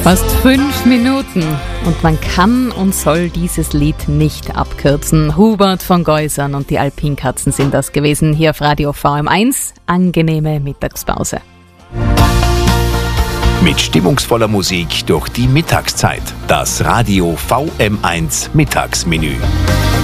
Fast 5 Minuten und man kann und soll dieses Lied nicht abkürzen. Hubert von Geusern und die Alpinkatzen sind das gewesen, hier auf Radio VM1. Angenehme Mittagspause. Mit stimmungsvoller Musik durch die Mittagszeit. Das Radio VM1 Mittagsmenü.